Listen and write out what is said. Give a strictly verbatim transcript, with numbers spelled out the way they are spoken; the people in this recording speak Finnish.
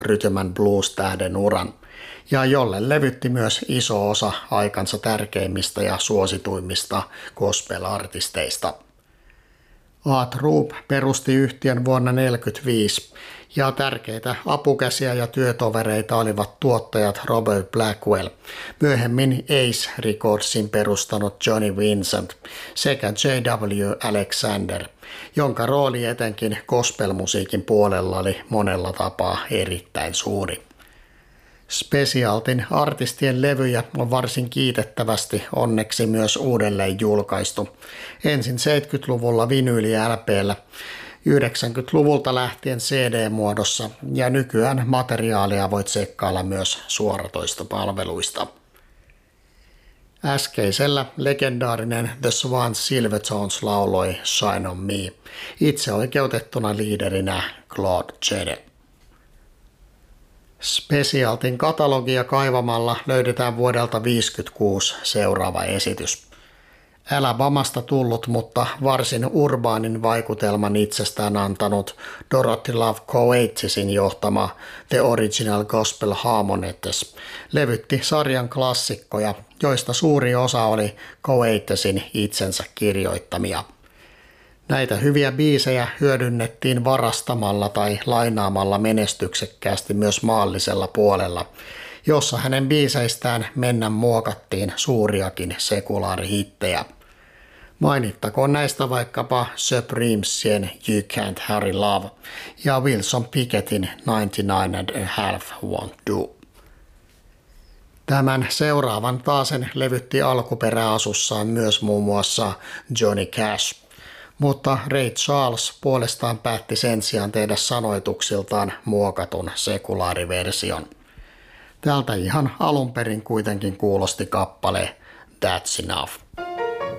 rytmän blues-tähden uran, ja jolle levytti myös iso osa aikansa tärkeimmistä ja suosituimmista gospel-artisteista. Art Rupe perusti yhtiön vuonna tuhatyhdeksänsataaneljäkymmentäviisi, ja tärkeitä apukäsiä ja työtovereita olivat tuottajat Robert Blackwell, myöhemmin Ace Recordsin perustanut Johnny Vincent sekä J W Alexander, jonka rooli etenkin gospelmusiikin puolella oli monella tapaa erittäin suuri. Specialtin artistien levyjä on varsin kiitettävästi onneksi myös uudelleen julkaistu. Ensin seitsemänkymmentäluvulla vinyyli L P:llä, yhdeksänkymmentäluvulta lähtien C D-muodossa ja nykyään materiaalia voit tsekkailla myös suoratoistopalveluista. Äskeisellä legendaarinen The Swan Silvertones lauloi Shine on Me, itse oikeutettuna liiderinä Claude Jede. Specialtin katalogia kaivamalla löydetään vuodelta viisikymmentäkuusi seuraava esitys. Alabamasta tullut, mutta varsin urbaanin vaikutelman itsestään antanut Dorothy Love Coatesin johtama The Original Gospel Harmonettes levytti sarjan klassikkoja, joista suuri osa oli Coatesin itsensä kirjoittamia. Näitä hyviä biisejä hyödynnettiin varastamalla tai lainaamalla menestyksekkäästi myös maallisella puolella, jossa hänen biiseistään mennä muokattiin suuriakin sekulaarihittejä. Mainittakoon näistä vaikkapa Supremesien You Can't Hurry Love ja Wilson Pickettin ninety-nine and a half Won't Do. Tämän seuraavan taasen levytti alkuperäasussaan myös muun muassa Johnny Cash, mutta Ray Charles puolestaan päätti sen sijaan tehdä sanoituksiltaan muokatun sekulaariversion. Tältä ihan alun perin kuitenkin kuulosti kappale That's Enough.